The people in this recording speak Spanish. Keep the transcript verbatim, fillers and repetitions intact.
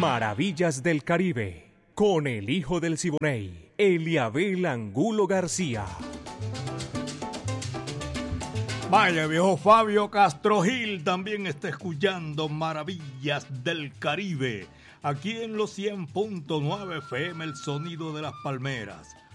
Maravillas del Caribe, con el hijo del Siboney, Eliabel Angulo García. Vaya, viejo Fabio Castro Gil también está escuchando Maravillas del Caribe, aquí en los cien punto nueve F M, el sonido de las palmeras.